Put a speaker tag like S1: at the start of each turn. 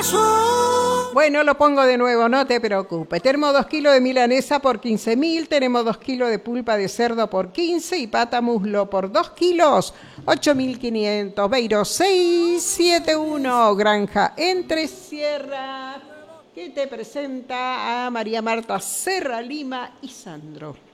S1: Bueno, lo pongo de nuevo, no te preocupes. Tenemos 2 kilos de milanesa por 15.000, tenemos 2 kilos de pulpa de cerdo por 15 y pata muslo por 2 kilos, 8.500. Beiro 671, Granja Entre Sierra, que te presenta a María Marta Serra Lima y Sandro.